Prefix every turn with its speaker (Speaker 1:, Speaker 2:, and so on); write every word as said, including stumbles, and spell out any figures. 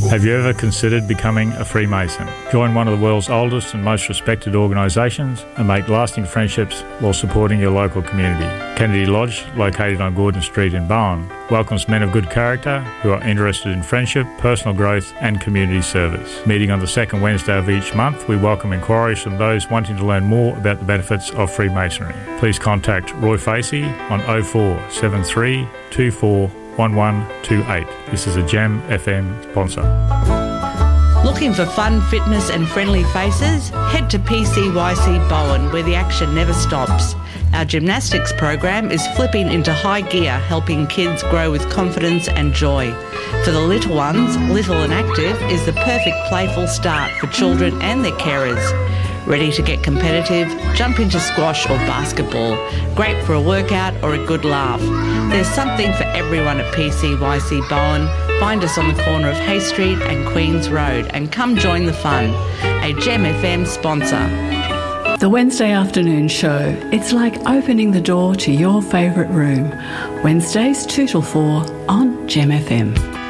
Speaker 1: Have you ever considered becoming a Freemason? Join one of the world's oldest and most respected organisations and make lasting friendships while supporting your local community. Kennedy Lodge, located on Gordon Street in Bowen, welcomes men of good character who are interested in friendship, personal growth and community service. Meeting on the second Wednesday of each month, we welcome inquiries from those wanting to learn more about the benefits of Freemasonry. Please contact Roy Facey on oh four seven three two four one one two eight. This is a Jam F M sponsor.
Speaker 2: Looking for fun, fitness and friendly faces? Head to P C Y C Bowen, where the action never stops. Our gymnastics program is flipping into high gear, helping kids grow with confidence and joy. For the little ones, Little and Active is the perfect playful start for children and their carers. Ready to get competitive? Jump into squash or basketball. Great for a workout or a good laugh. There's something for everyone at P C Y C Bowen. Find us on the corner of Hay Street and Queen's Road and come join the fun. A Gem F M sponsor.
Speaker 3: The Wednesday afternoon show. It's like opening the door to your favourite room. Wednesdays two till four on Gem F M.